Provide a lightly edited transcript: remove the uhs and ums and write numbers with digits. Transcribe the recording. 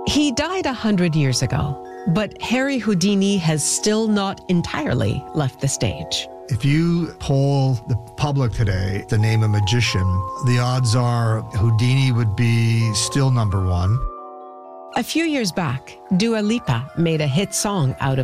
He died 100 years ago, but Harry Houdini has still not entirely left the stage. If you poll the public today to name a magician, the odds are Houdini would be still number one. A few years back, Dua Lipa made a hit song out of